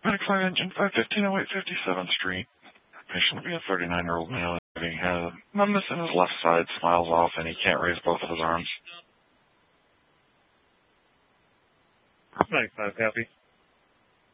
95 engine, 51508 57th Street. Patient will be a 39-year-old male. He has numbness in his left side, smiles off, and he can't raise both of his arms. 95, copy.